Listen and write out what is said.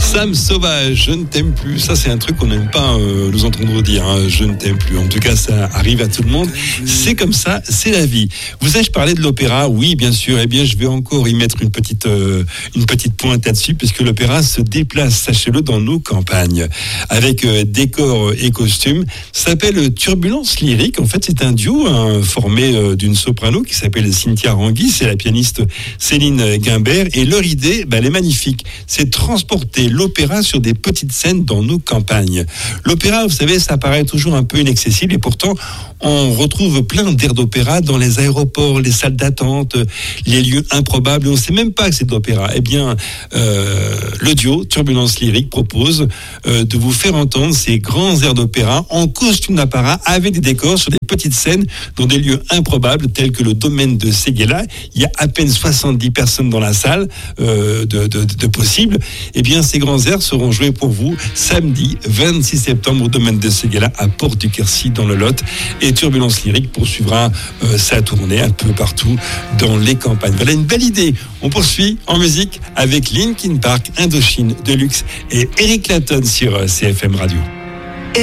Sam Sauvage, je ne t'aime plus. Ça, c'est un truc qu'on n'aime pas nous entendre dire. Hein. Je ne t'aime plus. En tout cas, ça arrive à tout le monde. C'est comme ça, c'est la vie. Vous ai-je parlé de l'opéra? Oui, bien sûr. Eh bien, je vais encore y mettre une petite pointe là-dessus, puisque l'opéra se déplace, sachez-le, dans nos campagnes, avec décors et costumes. Ça s'appelle Turbulence Lyrique. En fait, c'est un duo formé d'une soprano qui s'appelle Cynthia Rangui, c'est la pianiste Céline Guimbert. Et leur idée, elle est magnifique. C'est transporter l'opéra sur des petites scènes dans nos campagnes. L'opéra, vous savez, ça paraît toujours un peu inaccessible et pourtant, on retrouve plein d'airs d'opéra dans les aéroports, les salles d'attente, les lieux improbables. On ne sait même pas que c'est de l'opéra. Eh bien, le duo Turbulence Lyrique propose de vous faire entendre ces grands airs d'opéra en costume d'apparat avec des décors sur des petites scènes dans des lieux improbables tels que le domaine de Séguéla. Il y a à peine 70 personnes dans la salle de possible. Eh bien, ces grands airs seront joués pour vous samedi 26 septembre au domaine de Séguéla à Port-du-Quercy dans le Lot. Et Turbulence Lyrique poursuivra sa tournée un peu partout dans les campagnes. Voilà une belle idée. On poursuit en musique avec Linkin Park, Indochine, Deluxe et Eric Clapton sur CFM Radio.